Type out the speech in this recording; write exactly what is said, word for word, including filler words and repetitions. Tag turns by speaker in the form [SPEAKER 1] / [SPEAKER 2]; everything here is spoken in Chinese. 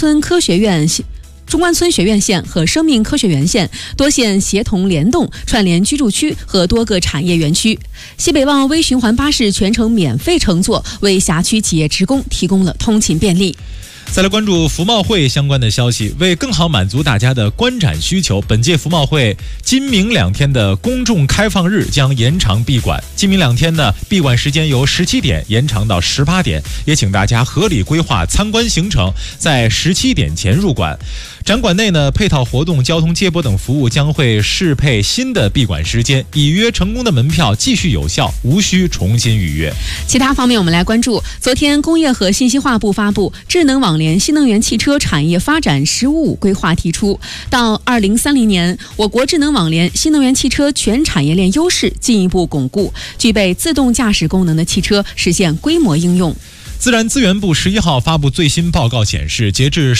[SPEAKER 1] 村科学院中关村学院线和生命科学园线多线协同联动，串联居住区和多个产业园区。西北旺微循环巴士全程免费乘坐，为辖区企业职工提供了通勤便利。
[SPEAKER 2] 再来关注服贸会相关的消息，为更好满足大家的观展需求，本届服贸会今明两天的公众开放日将延长闭馆。今明两天呢，闭馆时间由十七点延长到十八点，也请大家合理规划参观行程，在十七点前入馆。展馆内呢，配套活动、交通接驳等服务将会适配新的闭馆时间，已约成功的门票继续有效，无需重新预约。
[SPEAKER 1] 其他方面，我们来关注，昨天工业和信息化部发布智能网联新能源汽车产业发展“十五五”规划，提出到二零三零年，我国智能网联新能源汽车全产业链优势进一步巩固，具备自动驾驶功能的汽车实现规模应用。
[SPEAKER 2] 自然资源部十一号发布最新报告显示，截至